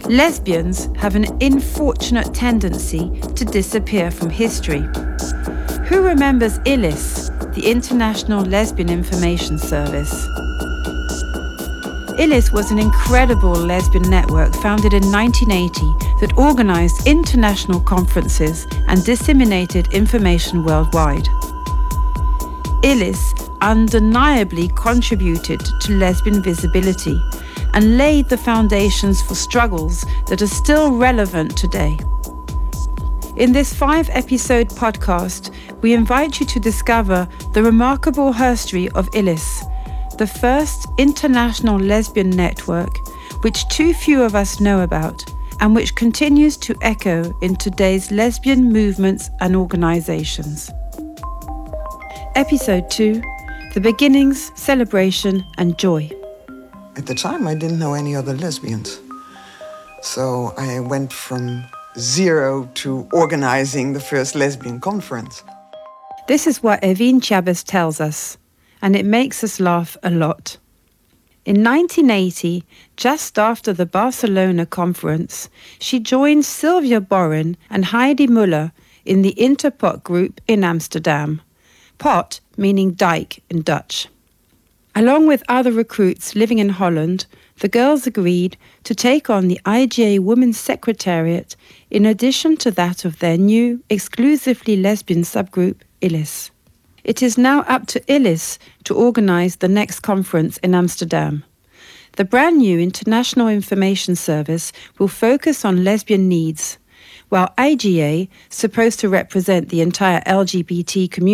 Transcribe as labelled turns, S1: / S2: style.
S1: Lesbians have an unfortunate tendency to disappear from history. Who remembers ILLIS, the International Lesbian Information Service? ILLIS was an incredible lesbian network founded in 1980 that organised international conferences and disseminated information worldwide. ILLIS undeniably contributed to lesbian visibility and laid the foundations for struggles that are still relevant today. In this 5-episode podcast, we invite you to discover the remarkable history of ILLIS, the first international lesbian network which too few of us know about and which continues to echo in today's lesbian movements and organisations. Episode 2, The Beginnings, Celebration and Joy.
S2: At the time, I didn't know any other lesbians. So I went from zero to organising the first lesbian conference.
S1: This is what Evine Chavez tells us, and it makes us laugh a lot. In 1980, just after the Barcelona conference, she joined Sylvia Boren and Heidi Muller in the Interpot group in Amsterdam, pot meaning dike in Dutch. Along with other recruits living in Holland, the girls agreed to take on the IGA Women's Secretariat in addition to that of their new, exclusively lesbian subgroup, ILLIS. It is now up to ILLIS to organise the next conference in Amsterdam. The brand new International Information Service will focus on lesbian needs, while IGA, supposed to represent the entire LGBT community,